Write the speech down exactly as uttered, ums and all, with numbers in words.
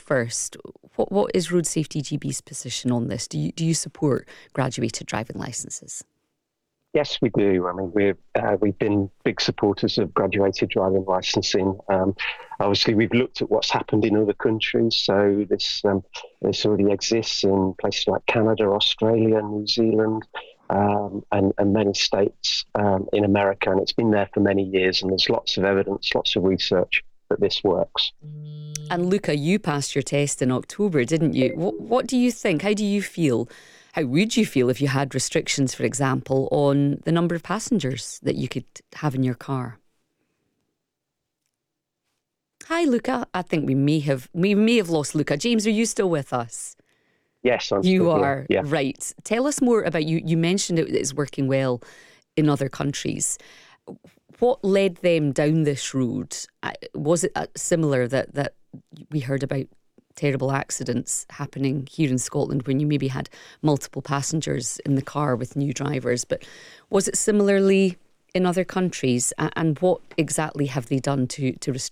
first. What what is Road Safety G B's position on this? Do you do you support graduated driving licences? Yes, we do. I mean, we're, uh, we've been big supporters of graduated driving licensing. Um, obviously, we've looked at what's happened in other countries. So this um, this already exists in places like Canada, Australia, New Zealand, um, and, and many states um, in America. And it's been there for many years. And there's lots of evidence, lots of research that this works. And Luca, you passed your test in October, didn't you? What, what do you think? How do you feel? How would you feel if you had restrictions, for example, on the number of passengers that you could have in your car? Hi, Luca. I think we may have we may have lost Luca. James, are you still with us? Yes, I'm You still are, here. Yeah. right. Tell us more about you. You mentioned it is working well in other countries. What led them down this road? Uh, Was it uh, similar that, that we heard about terrible accidents happening here in Scotland when you maybe had multiple passengers in the car with new drivers? But was it similarly in other countries? A- And what exactly have they done to, to restrict